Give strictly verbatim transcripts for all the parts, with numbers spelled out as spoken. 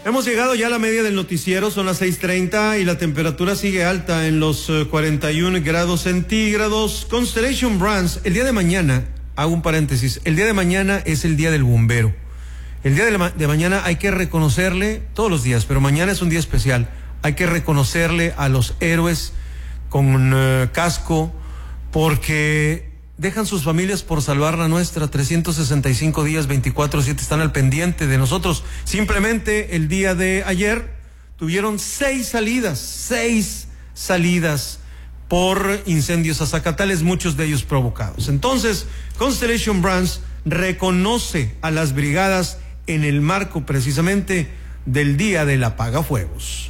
Hemos llegado ya a la media del noticiero, son las seis treinta y la temperatura sigue alta en los uh, cuarenta y un grados centígrados. Constellation Brands, el día de mañana, hago un paréntesis, el día de mañana es el día del bombero. El día de, ma- de mañana hay que reconocerle, todos los días, pero mañana es un día especial, hay que reconocerle a los héroes con uh, casco, porque dejan sus familias por salvar la nuestra. Trescientos sesenta y cinco días, veinticuatro siete están al pendiente de nosotros. Simplemente el día de ayer tuvieron seis salidas, seis salidas por incendios azacatales, muchos de ellos provocados. Entonces, Constellation Brands reconoce a las brigadas en el marco precisamente del Día del Apagafuegos.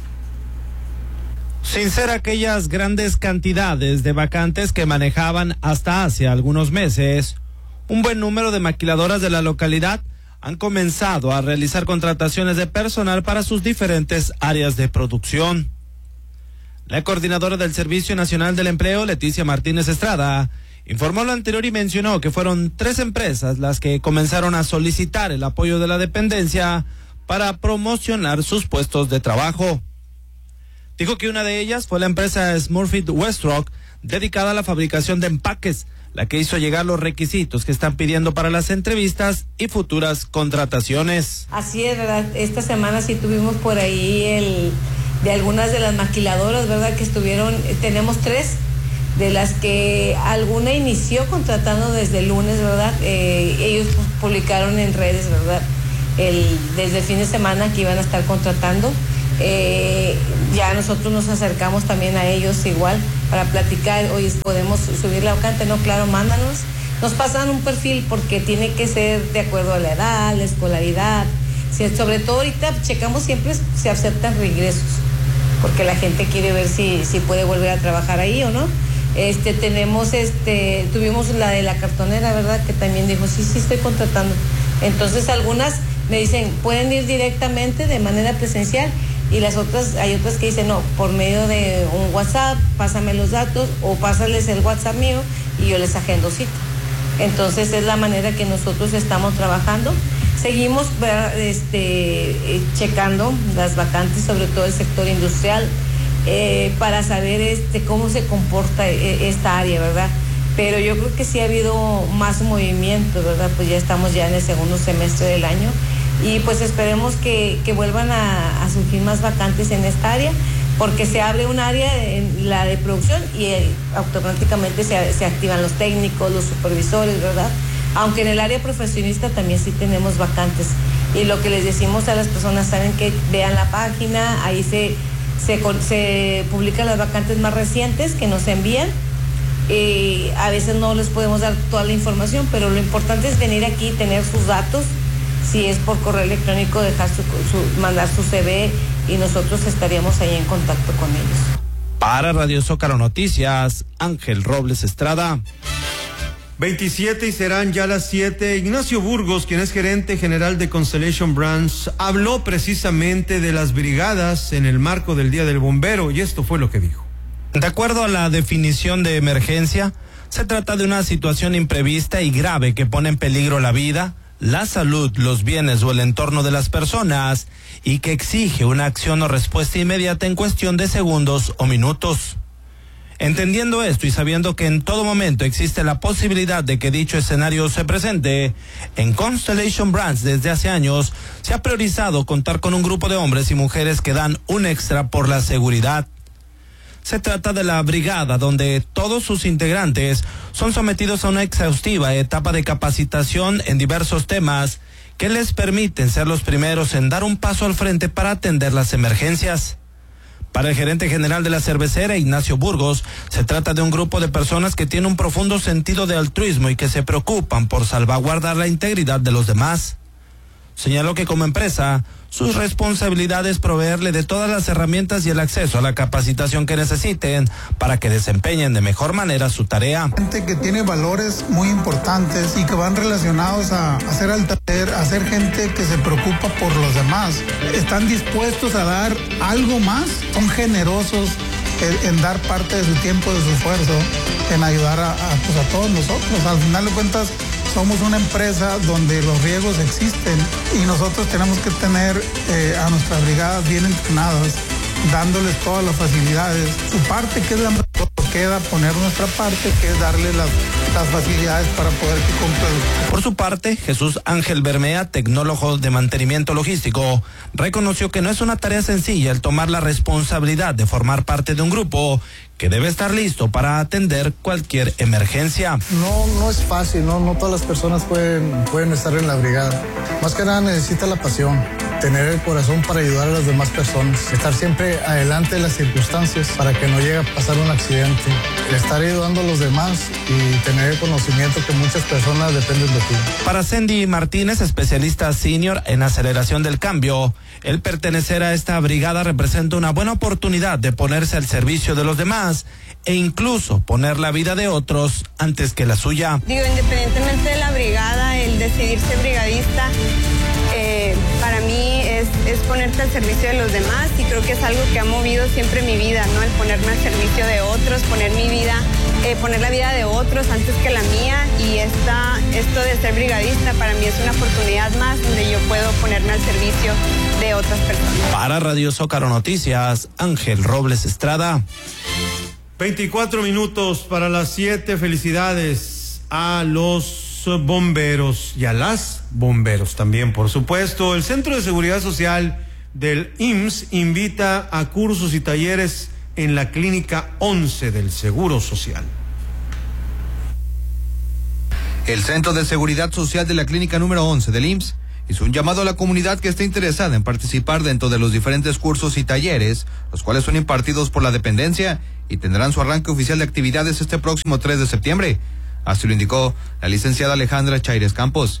Sin ser aquellas grandes cantidades de vacantes que manejaban hasta hace algunos meses, un buen número de maquiladoras de la localidad han comenzado a realizar contrataciones de personal para sus diferentes áreas de producción. La coordinadora del Servicio Nacional del Empleo, Leticia Martínez Estrada, informó lo anterior y mencionó que fueron tres empresas las que comenzaron a solicitar el apoyo de la dependencia para promocionar sus puestos de trabajo. Dijo que una de ellas fue la empresa Smurfit Westrock, dedicada a la fabricación de empaques, la que hizo llegar los requisitos que están pidiendo para las entrevistas y futuras contrataciones. Así es, ¿verdad? Esta semana sí tuvimos por ahí el de algunas de las maquiladoras, ¿verdad? Que estuvieron, tenemos tres, de las que alguna inició contratando desde el lunes, ¿verdad? Eh, ellos publicaron en redes, ¿verdad? El, desde el fin de semana que iban a estar contratando. Eh, ya nosotros nos acercamos también a ellos igual para platicar, oye, ¿podemos subir la vacante? No, claro, mándanos. Nos pasan un perfil porque tiene que ser de acuerdo a la edad, la escolaridad. Si, sobre todo ahorita checamos siempre si aceptan reingresos, porque la gente quiere ver si, si puede volver a trabajar ahí o no. Este, tenemos, este, tuvimos la de la cartonera, ¿verdad? Que también dijo, sí, sí, estoy contratando. Entonces algunas me dicen, pueden ir directamente de manera presencial. Y las otras, hay otras que dicen, no, por medio de un WhatsApp, pásame los datos o pásales el WhatsApp mío y yo les agendo cita. Entonces es la manera que nosotros estamos trabajando. Seguimos este, checando las vacantes, sobre todo el sector industrial, eh, para saber este, cómo se comporta esta área, ¿verdad? Pero yo creo que sí ha habido más movimiento, ¿verdad? Pues ya estamos ya en el segundo semestre del año. Y pues esperemos que, que vuelvan a, a surgir más vacantes en esta área, porque se abre un área, en la de producción, y eh, automáticamente se, se activan los técnicos, los supervisores, ¿verdad? Aunque en el área profesionista también sí tenemos vacantes. Y lo que les decimos a las personas, saben que vean la página, ahí se, se, se publican las vacantes más recientes que nos envían. Eh, a veces no les podemos dar toda la información, pero lo importante es venir aquí y tener sus datos. Si es por correo electrónico, dejar su, su, mandar su C V y nosotros estaríamos ahí en contacto con ellos. Para Radio Zócalo Noticias, Ángel Robles Estrada. veintisiete y serán ya las siete. Ignacio Burgos, quien es gerente general de Constellation Brands, habló precisamente de las brigadas en el marco del Día del Bombero y esto fue lo que dijo. De acuerdo a la definición de emergencia, se trata de una situación imprevista y grave que pone en peligro la vida, la salud, los bienes o el entorno de las personas y que exige una acción o respuesta inmediata en cuestión de segundos o minutos. Entendiendo esto y sabiendo que en todo momento existe la posibilidad de que dicho escenario se presente, en Constellation Brands desde hace años se ha priorizado contar con un grupo de hombres y mujeres que dan un extra por la seguridad. Se trata de la brigada donde todos sus integrantes son sometidos a una exhaustiva etapa de capacitación en diversos temas que les permiten ser los primeros en dar un paso al frente para atender las emergencias. Para el gerente general de la cervecera, Ignacio Burgos, se trata de un grupo de personas que tiene un profundo sentido de altruismo y que se preocupan por salvaguardar la integridad de los demás. Señaló que como empresa, su responsabilidad es proveerle de todas las herramientas y el acceso a la capacitación que necesiten para que desempeñen de mejor manera su tarea. Gente que tiene valores muy importantes y que van relacionados a hacer al taller, a ser gente que se preocupa por los demás. Están dispuestos a dar algo más, son generosos en, en dar parte de su tiempo, de su esfuerzo, en ayudar a, a, pues a todos nosotros. Al final de cuentas, somos una empresa donde los riesgos existen y nosotros tenemos que tener eh, a nuestras brigadas bien entrenadas, dándoles todas las facilidades. Su parte, que es la mejor, queda poner nuestra parte, que es darle las, las facilidades para poder que cumpla. Por su parte, Jesús Ángel Bermea, tecnólogo de mantenimiento logístico, reconoció que no es una tarea sencilla el tomar la responsabilidad de formar parte de un grupo que debe estar listo para atender cualquier emergencia. No, no es fácil, no, no todas las personas pueden, pueden estar en la brigada. Más que nada necesita la pasión, tener el corazón para ayudar a las demás personas, estar siempre adelante de las circunstancias para que no llegue a pasar un accidente, estar ayudando a los demás y tener el conocimiento que muchas personas dependen de ti. Para Cindy Martínez, especialista senior en aceleración del cambio, el pertenecer a esta brigada representa una buena oportunidad de ponerse al servicio de los demás e incluso poner la vida de otros antes que la suya. Digo, independientemente de la brigada, el decidir ser brigadista, eh, para mí es, es ponerte al servicio de los demás y creo que es algo que ha movido siempre mi vida, ¿no? El ponerme al servicio de otros, poner mi vida, eh, poner la vida de otros antes que la mía y esta, esto de ser brigadista para mí es una oportunidad más donde yo puedo ponerme al servicio de otras personas. Para Radio Zócalo Noticias, Ángel Robles Estrada. veinticuatro minutos para las siete. Felicidades a los bomberos y a las bomberos también, por supuesto. El Centro de Seguridad Social del I M S S invita a cursos y talleres en la Clínica once del Seguro Social. El Centro de Seguridad Social de la Clínica número once del I M S S hizo un llamado a la comunidad que esté interesada en participar dentro de los diferentes cursos y talleres, los cuales son impartidos por la dependencia y tendrán su arranque oficial de actividades este próximo tres de septiembre. Así lo indicó la licenciada Alejandra Chaires Campos.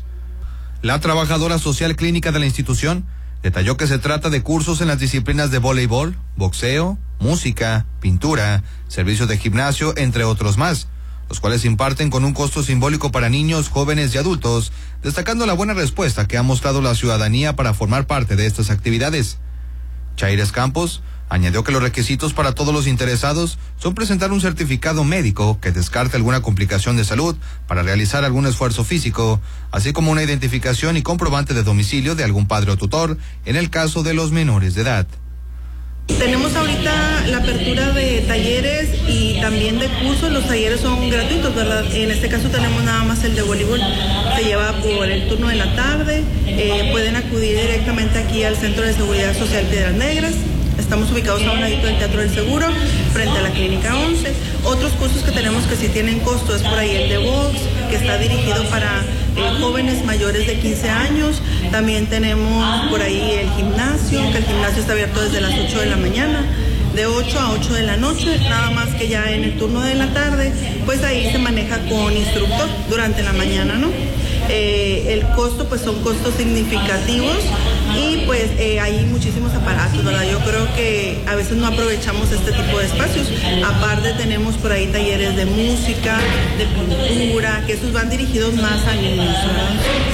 La trabajadora social clínica de la institución detalló que se trata de cursos en las disciplinas de voleibol, boxeo, música, pintura, servicios de gimnasio, entre otros más, los cuales se imparten con un costo simbólico para niños, jóvenes y adultos, destacando la buena respuesta que ha mostrado la ciudadanía para formar parte de estas actividades. Chaires Campos añadió que los requisitos para todos los interesados son presentar un certificado médico que descarte alguna complicación de salud para realizar algún esfuerzo físico, así como una identificación y comprobante de domicilio de algún padre o tutor en el caso de los menores de edad. Tenemos ahorita la apertura de talleres y también de cursos. Los talleres son gratuitos, ¿verdad? En este caso tenemos nada más el de voleibol. Se lleva por el turno de la tarde. Eh, pueden acudir directamente aquí al Centro de Seguridad Social Piedras Negras. Estamos ubicados a un ladito del Teatro del Seguro, frente a la Clínica once. Otros cursos que tenemos que sí tienen costo es por ahí el de box, que está dirigido para eh, jóvenes mayores de quince años. También tenemos por ahí el gimnasio, que el gimnasio está abierto desde las ocho de la mañana, de ocho a ocho de la noche, nada más que ya en el turno de la tarde, pues ahí se maneja con instructor durante la mañana, ¿no? Eh, el costo pues son costos significativos y pues eh, hay muchísimos aparatos, ¿verdad? Yo creo que a veces no aprovechamos este tipo de espacios. Aparte tenemos por ahí talleres de música, de pintura, que esos van dirigidos más a niños, ¿verdad?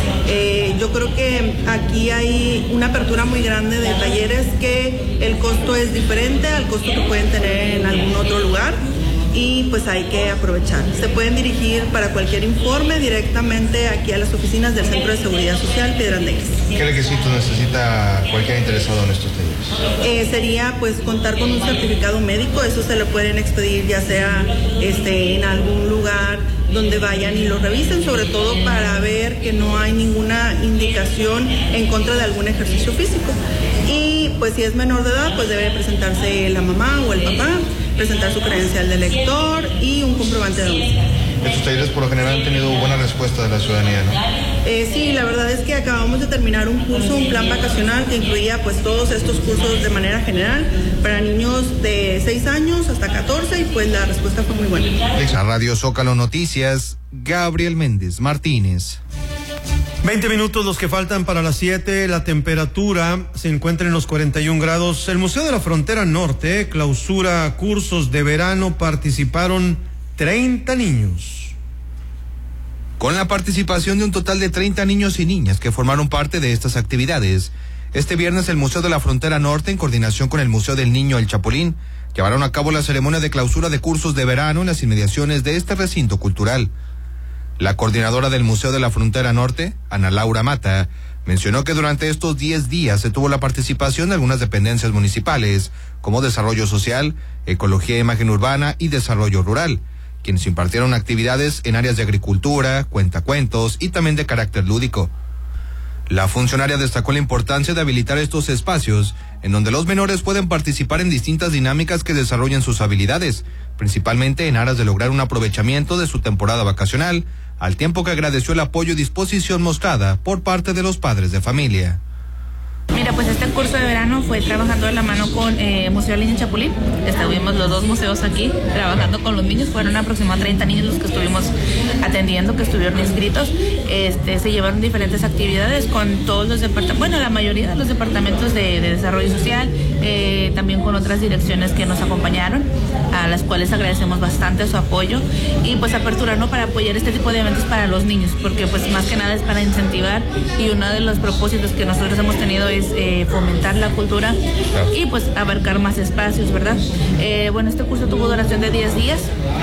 Eh, yo creo que aquí hay una apertura muy grande de talleres que el costo es diferente al costo que pueden tener en algún otro lugar. Y pues hay que aprovechar. Se pueden dirigir para cualquier informe directamente aquí a las oficinas del Centro de Seguridad Social Piedras Negras. ¿Qué requisitos necesita cualquier interesado en estos talleres? Eh, sería pues contar con un certificado médico, eso se lo pueden expedir ya sea este, en algún lugar donde vayan y lo revisen, sobre todo para ver que no hay ninguna indicación en contra de algún ejercicio físico. Y pues si es menor de edad, pues debe presentarse la mamá o el papá, presentar su credencial de lector y un comprobante de domicilio. Estos talleres por lo general han tenido buena respuesta de la ciudadanía, ¿no? Eh, sí, la verdad es que acabamos de terminar un curso, un plan vacacional que incluía pues todos estos cursos de manera general para niños de seis años hasta catorce y pues la respuesta fue muy buena. A Radio Zócalo Noticias, Gabriel Méndez Martínez. veinte minutos los que faltan para las siete. La temperatura se encuentra en los cuarenta y un grados. El Museo de la Frontera Norte clausura cursos de verano. Participaron treinta niños. Con la participación de un total de treinta niños y niñas que formaron parte de estas actividades, este viernes el Museo de la Frontera Norte, en coordinación con el Museo del Niño El Chapulín, llevaron a cabo la ceremonia de clausura de cursos de verano en las inmediaciones de este recinto cultural. La coordinadora del Museo de la Frontera Norte, Ana Laura Mata, mencionó que durante estos diez días se tuvo la participación de algunas dependencias municipales, como Desarrollo Social, Ecología e Imagen Urbana y Desarrollo Rural, quienes impartieron actividades en áreas de agricultura, cuentacuentos y también de carácter lúdico. La funcionaria destacó la importancia de habilitar estos espacios en donde los menores pueden participar en distintas dinámicas que desarrollen sus habilidades, principalmente en aras de lograr un aprovechamiento de su temporada vacacional, al tiempo que agradeció el apoyo y disposición mostrada por parte de los padres de familia. Mira, pues este curso de verano fue trabajando de la mano con eh, Museo Niño Chapulín. Estuvimos los dos museos aquí trabajando con los niños. Fueron aproximadamente treinta niños los que estuvimos atendiendo, que estuvieron inscritos. Este, se llevaron diferentes actividades con todos los departamentos, bueno, la mayoría de los departamentos de, de desarrollo social, eh, también con otras direcciones que nos acompañaron, a las cuales agradecemos bastante su apoyo y pues apertura, ¿no?, para apoyar este tipo de eventos para los niños, porque pues más que nada es para incentivar, y uno de los propósitos que nosotros hemos tenido es eh, fomentar la cultura y pues abarcar más espacios, ¿verdad? Eh, bueno, este curso tuvo duración de diez días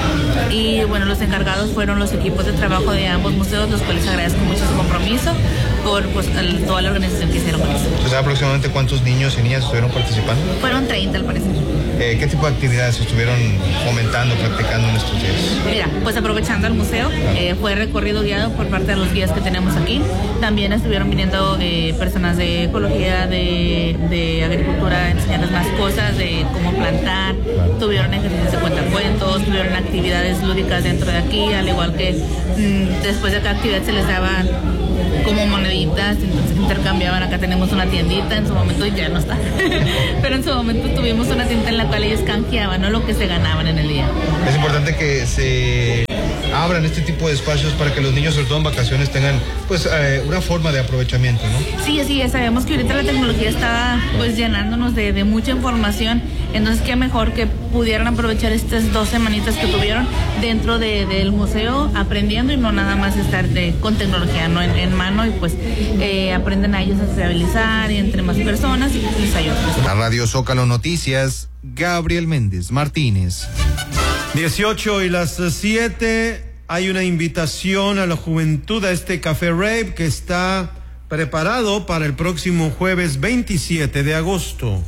y bueno, los encargados fueron los equipos de trabajo de ambos museos, los cuales agradezco mucho su compromiso por pues, el, toda la organización que hicieron con eso. ¿Sabes aproximadamente cuántos niños y niñas estuvieron participando? Fueron treinta al parecer. Eh, ¿Qué tipo de actividades estuvieron fomentando, practicando en estos días? Mira, pues aprovechando el museo, eh, fue recorrido guiado por parte de los guías que tenemos aquí. También estuvieron viniendo eh, personas de ecología, de, de agricultura, a enseñarles más cosas de cómo plantar. Tuvieron ejercicios de cuentacuentos, tuvieron actividades lúdicas dentro de aquí, al igual que mmm, después de cada actividad se les daba como moneditas, entonces intercambiaban. Acá tenemos una tiendita, en su momento ya no está, pero en su momento tuvimos una tienda en la cual ellos canjeaban, ¿no?, lo que se ganaban en el día. Es importante que se abran este tipo de espacios para que los niños, sobre todo en vacaciones, tengan pues eh, una forma de aprovechamiento, ¿no? Sí, sí, sabemos que ahorita la tecnología está pues llenándonos de, de mucha información, entonces qué mejor que pudieran aprovechar estas dos semanitas que tuvieron dentro de, del museo aprendiendo, y no nada más estar de, con tecnología, ¿no?, en, en mano, y pues eh, aprenden a ellos a sociabilizar y entre más personas, y pues les ayuda. La Radio Zócalo Noticias, Gabriel Méndez Martínez. dieciocho y las siete, hay una invitación a la juventud a este Café Rave que está preparado para el próximo jueves veintisiete de agosto.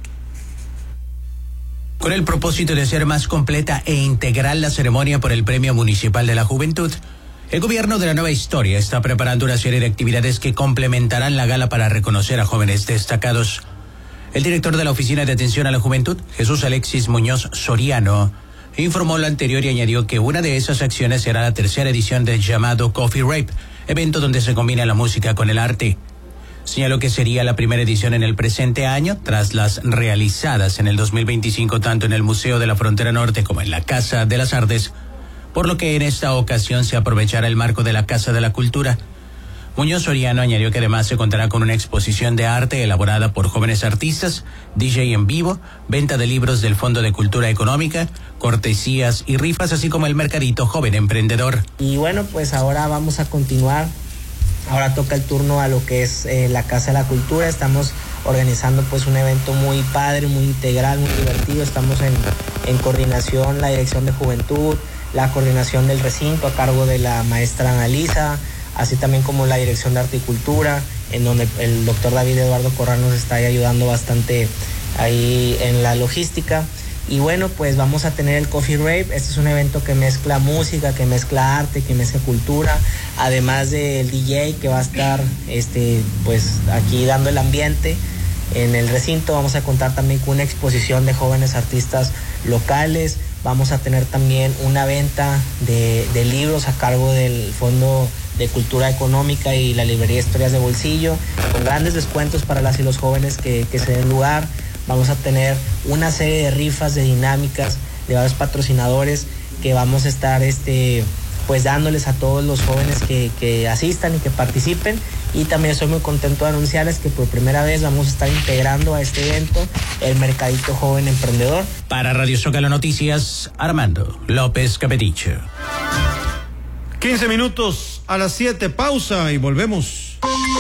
Con el propósito de hacer más completa e integral la ceremonia por el Premio Municipal de la Juventud, el gobierno de la Nueva Historia está preparando una serie de actividades que complementarán la gala para reconocer a jóvenes destacados. El director de la Oficina de Atención a la Juventud, Jesús Alexis Muñoz Soriano, informó lo anterior y añadió que una de esas acciones será la tercera edición del llamado Coffee Rave, evento donde se combina la música con el arte. Señaló que sería la primera edición en el presente año, tras las realizadas en el dos mil veinticinco tanto en el Museo de la Frontera Norte como en la Casa de las Artes, por lo que en esta ocasión se aprovechará el marco de la Casa de la Cultura. Muñoz Soriano añadió que además se contará con una exposición de arte elaborada por jóvenes artistas, D J en vivo, venta de libros del Fondo de Cultura Económica, cortesías y rifas, así como el mercadito Joven Emprendedor. Y bueno, pues ahora vamos a continuar. Ahora toca el turno a lo que es eh, la Casa de la Cultura. Estamos organizando pues un evento muy padre, muy integral, muy divertido. Estamos en, en coordinación, la Dirección de Juventud, la coordinación del recinto a cargo de la maestra Analisa, así también como la Dirección de Horticultura, en donde el doctor David Eduardo Corral nos está ayudando bastante ahí en la logística. Y bueno, pues vamos a tener el Coffee Rave. Este es un evento que mezcla música, que mezcla arte, que mezcla cultura, además del D J que va a estar este, pues aquí dando el ambiente. En el recinto vamos a contar también con una exposición de jóvenes artistas locales. Vamos a tener también una venta de, de libros a cargo del Fondo de Cultura Económica y la Librería Historias de Bolsillo, con grandes descuentos para las y los jóvenes que, que se den lugar. Vamos a tener una serie de rifas, de dinámicas, de varios patrocinadores que vamos a estar este, pues dándoles a todos los jóvenes que, que asistan y que participen. Y también estoy muy contento de anunciarles que por primera vez vamos a estar integrando a este evento el Mercadito Joven Emprendedor. Para Radio Zócalo Noticias, Armando López Capedicho. quince minutos a las siete, pausa y volvemos.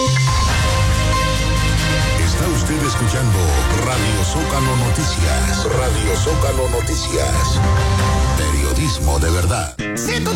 Está usted escuchando Radio Zócalo Noticias. Radio Zócalo Noticias. Periodismo de verdad. Si tú